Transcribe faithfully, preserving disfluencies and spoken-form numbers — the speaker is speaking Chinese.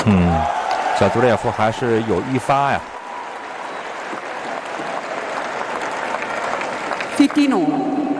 嗯，小杜列夫还是有一发呀。 fifteen all.